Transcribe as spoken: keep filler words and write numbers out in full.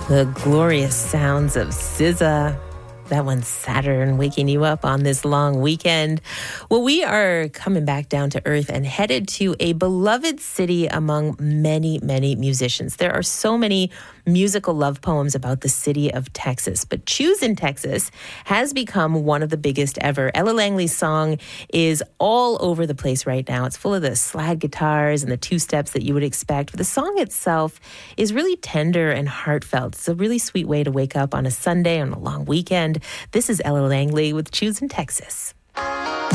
The glorious sounds of S Z A. That one's Saturn, waking you up on this long weekend. Well, we are coming back down to earth and headed to a beloved city among many, many musicians. There are so many musical love poems about the city of Texas, but Choosing Texas has become one of the biggest ever. Ella Langley's song is all over the place right now. It's full of the slide guitars and the two-steps that you would expect. But the song itself is really tender and heartfelt. It's a really sweet way to wake up on a Sunday, on a long weekend. This is Ella Langley with Choosing Texas.